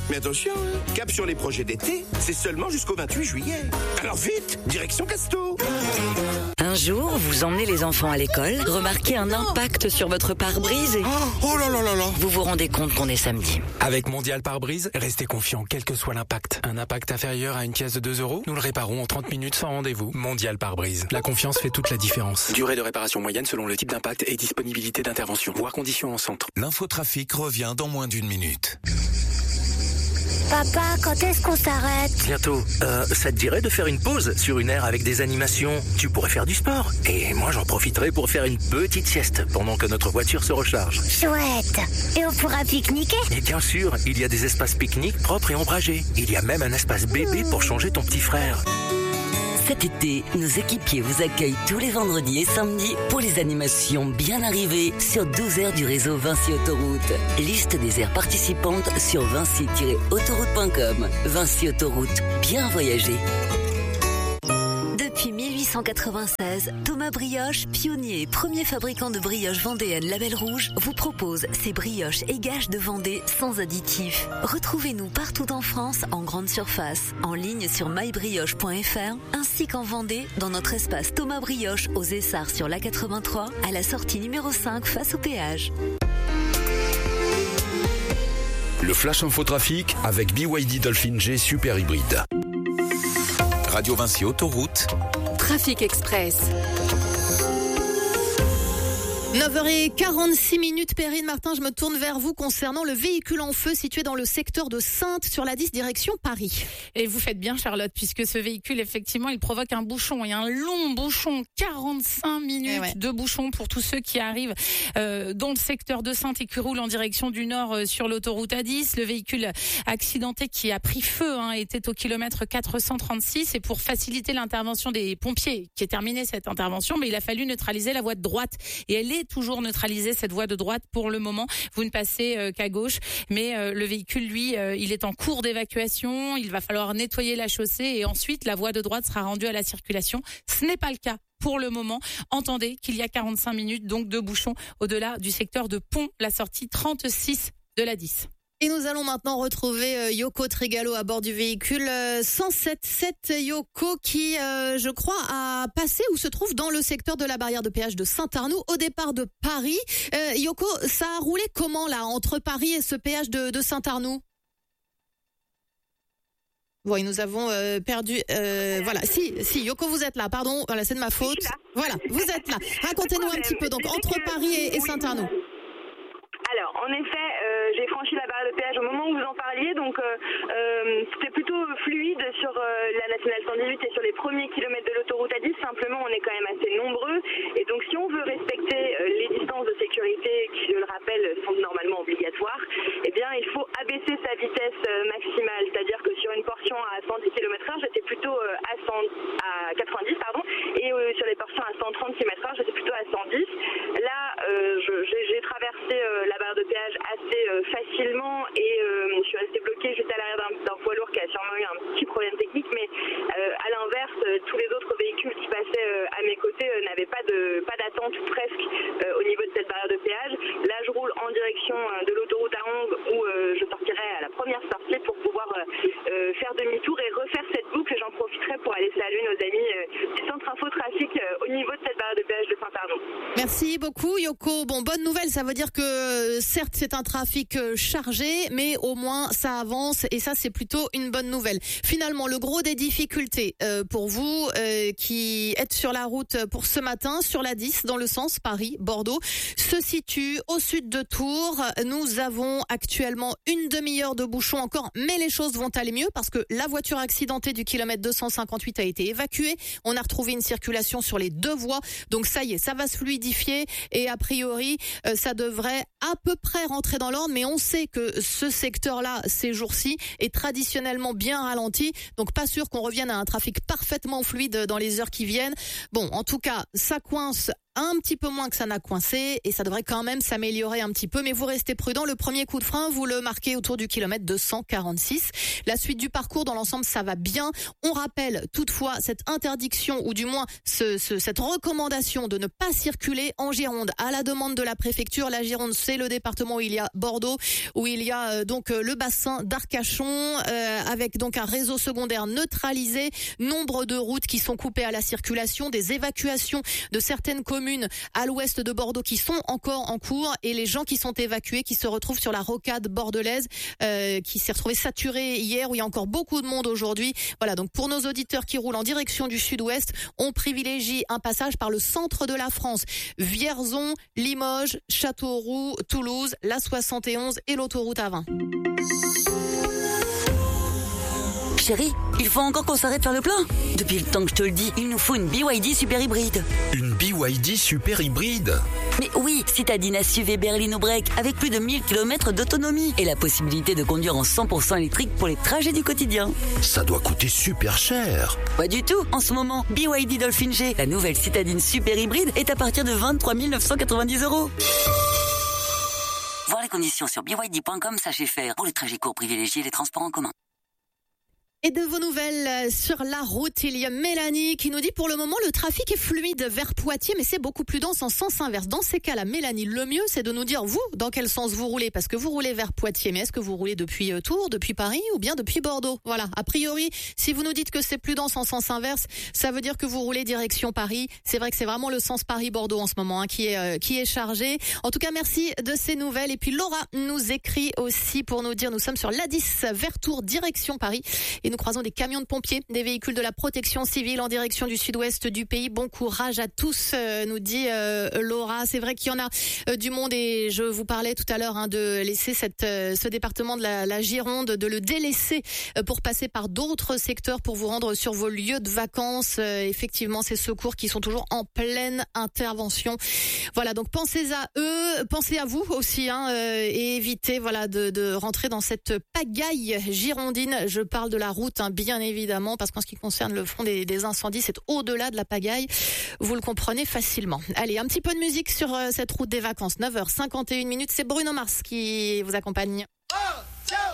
Mais attention, cap sur les projets d'été, c'est seulement jusqu'au 28 juillet. Alors vite, direction Casto. Un jour, vous emmenez les enfants à l'école, remarquez un impact sur votre pare-brise et... Oh là là là là. Vous vous rendez compte qu'on est samedi. Avec Mondial Pare-Brise, restez confiant quel que soit l'impact. Un impact inférieur à une pièce de 2 €, nous le réparons en 30 minutes sans rendez-vous. Mondial Pare-Brise. La confiance fait toute la différence. Durée de réparation moyenne selon le type d'impact et disponibilité d'intervention. Voir conditions en centre. L'infotrafic revient dans moins d'1 minute. Papa, quand est-ce qu'on s'arrête ? Bientôt. Ça te dirait de faire une pause sur une aire avec des animations ? Tu pourrais faire du sport. Et moi, j'en profiterai pour faire une petite sieste pendant que notre voiture se recharge. Chouette. Et on pourra pique-niquer ? Et bien sûr, il y a des espaces pique-nique propres et ombragés. Il y a même un espace bébé pour changer ton petit frère. Cet été, nos équipiers vous accueillent tous les vendredis et samedis pour les animations bien arrivées sur 12 aires du réseau Vinci Autoroute. Liste des aires participantes sur vinci-autoroute.com. Vinci Autoroute, bien voyager. Depuis 1896, Thomas Brioche, pionnier et premier fabricant de brioches vendéennes Label Rouge, vous propose ses brioches et gages de Vendée sans additifs. Retrouvez-nous partout en France en grande surface, en ligne sur mybrioche.fr, ainsi qu'en Vendée dans notre espace Thomas Brioche aux Essarts sur l'A83, à la sortie numéro 5 face au péage. Le Flash Infotrafic avec BYD Dolphin G Super Hybride. Radio Vinci Autoroute. Trafic Express. 9h46, Perrine Martin, je me tourne vers vous concernant le véhicule en feu situé dans le secteur de Saintes sur la 10 direction Paris. Et vous faites bien Charlotte, puisque ce véhicule, effectivement, il provoque un bouchon et un long bouchon, 45 minutes de bouchon pour tous ceux qui arrivent dans le secteur de Saintes et qui roulent en direction du nord sur l'autoroute A10. Le véhicule accidenté qui a pris feu était au kilomètre 436 et pour faciliter l'intervention des pompiers qui est terminée cette intervention, mais il a fallu neutraliser la voie de droite et elle est toujours neutralisée cette voie de droite pour le moment. Vous ne passez qu'à gauche, mais le véhicule, lui, il est en cours d'évacuation. Il va falloir nettoyer la chaussée et ensuite la voie de droite sera rendue à la circulation. Ce n'est pas le cas pour le moment. Entendez qu'il y a 45 minutes donc de bouchons au-delà du secteur de Pont, la sortie 36 de la 10. Et nous allons maintenant retrouver Yoko Trégalo à bord du véhicule 107 Yoko qui, je crois, a passé ou se trouve dans le secteur de la barrière de péage de Saint-Arnoux au départ de Paris. Yoko, ça a roulé comment là entre Paris et ce péage de Saint-Arnoux ? Oui, nous avons perdu. Voilà, si Yoko, vous êtes là. Pardon, voilà, c'est de ma faute. Voilà, vous êtes là. Racontez-nous un petit peu. Donc entre Paris et Saint-Arnoux. Alors, en effet, j'ai franchi la barrière de péage au moment où vous en parliez, donc c'était plutôt fluide sur la nationale 118 et sur les premiers kilomètres de l'autoroute A10. Simplement, on est quand même assez nombreux, et donc si on veut respecter les distances de sécurité qui, je le rappelle, sont normalement obligatoires, eh bien, il faut abaisser sa vitesse maximale, c'est-à-dire que sur une portion à 110 km/h, j'étais plutôt à 90, et sur les portions à 130 km/h, j'étais plutôt à 110. Là, j'ai traversé la barrière de péage assez facilement et je suis restée bloquée juste à l'arrière d'un poids lourd qui a sûrement eu un petit problème technique, mais à l'inverse, tous les autres véhicules qui passaient à mes côtés n'avaient pas d'attente presque au niveau de cette barrière de péage. Là, je roule en direction de l'autoroute A11 où je sortirai à la première sortie pour pouvoir faire demi-tour et refaire cette boucle. J'en profiterai pour aller saluer nos amis du centre infotrafic au niveau de cette barrière de péage de Saint-Arnoux. Merci beaucoup Yoko. Bon, bonne nouvelle, ça veut dire que certes c'est un trafic chargé, mais au moins ça avance et ça c'est plutôt une bonne nouvelle. Finalement, le gros des difficultés pour vous qui êtes sur la route pour ce matin sur la 10 dans le sens Paris-Bordeaux se situe au sud de Tours. Nous avons actuellement une demi-heure de bouchon encore, mais les choses vont aller mieux parce que la voiture accidentée du kilomètre 258 a été évacuée. On a retrouvé une circulation sur les deux voies, donc ça y est, ça va se fluidifier et a priori ça devrait à peu près rentrer dans l'ordre, mais on sait que ce secteur-là, ces jours-ci, est traditionnellement bien ralenti, donc pas sûr qu'on revienne à un trafic parfaitement fluide dans les heures qui viennent. Bon, en tout cas, ça coince un petit peu moins que ça n'a coincé et ça devrait quand même s'améliorer un petit peu, mais vous restez prudent. Le premier coup de frein, vous le marquez autour du kilomètre 246. La suite du parcours dans l'ensemble, ça va bien. On rappelle toutefois cette interdiction ou du moins cette recommandation de ne pas circuler en Gironde à la demande de la préfecture. La Gironde, c'est le département où il y a Bordeaux, où il y a donc le bassin d'Arcachon avec donc un réseau secondaire neutralisé, nombre de routes qui sont coupées à la circulation, des évacuations de certaines communes à l'ouest de Bordeaux qui sont encore en cours et les gens qui sont évacués qui se retrouvent sur la rocade bordelaise qui s'est retrouvée saturée hier, où il y a encore beaucoup de monde aujourd'hui. Voilà, donc pour nos auditeurs qui roulent en direction du sud-ouest, on privilégie un passage par le centre de la France, Vierzon, Limoges, Châteauroux, Toulouse, la 71 et l'autoroute A20. Chérie, il faut encore qu'on s'arrête faire le plein. Depuis le temps que je te le dis, il nous faut une BYD super hybride. Une BYD super hybride? Mais oui, citadine SUV berline break avec plus de 1000 km d'autonomie et la possibilité de conduire en 100% électrique pour les trajets du quotidien. Ça doit coûter super cher. Pas du tout. En ce moment, BYD Dolphin G, la nouvelle citadine super hybride, est à partir de 23 990 €. Voir les conditions sur byd.com, sachez faire. Pour les trajets courts, privilégiez les transports en commun. Et de vos nouvelles sur la route, il y a Mélanie qui nous dit pour le moment le trafic est fluide vers Poitiers, mais c'est beaucoup plus dense en sens inverse. Dans ces cas-là, Mélanie, le mieux c'est de nous dire vous dans quel sens vous roulez, parce que vous roulez vers Poitiers, mais est-ce que vous roulez depuis Tours, depuis Paris ou bien depuis Bordeaux? Voilà, a priori, si vous nous dites que c'est plus dense en sens inverse, ça veut dire que vous roulez direction Paris. C'est vrai que c'est vraiment le sens Paris-Bordeaux en ce moment qui est chargé. En tout cas, merci de ces nouvelles. Et puis Laura nous écrit aussi pour nous dire nous sommes sur l'A10 vers Tours direction Paris. Et nous croisons des camions de pompiers, des véhicules de la protection civile en direction du sud-ouest du pays. Bon courage à tous, nous dit Laura. C'est vrai qu'il y en a du monde et je vous parlais tout à l'heure de laisser ce département de la Gironde, de le délaisser pour passer par d'autres secteurs pour vous rendre sur vos lieux de vacances. Effectivement, ces secours qui sont toujours en pleine intervention. Voilà, donc pensez à eux, pensez à vous aussi et évitez de rentrer dans cette pagaille girondine. Je parle de la route, bien évidemment, parce qu'en ce qui concerne le front des incendies, c'est au-delà de la pagaille. Vous le comprenez facilement. Allez, un petit peu de musique sur cette route des vacances. 9h51, c'est Bruno Mars qui vous accompagne.